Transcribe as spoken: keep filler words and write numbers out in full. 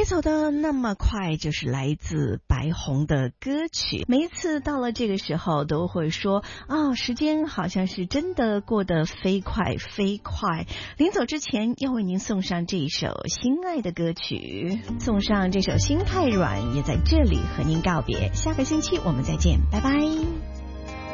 走的那么快就是来自白虹的歌曲。每一次到了这个时候都会说啊、哦，时间好像是真的过得飞快飞快。临走之前要为您送上这一首心爱的歌曲，送上这首心太软，也在这里和您告别。下个星期我们再见，拜拜。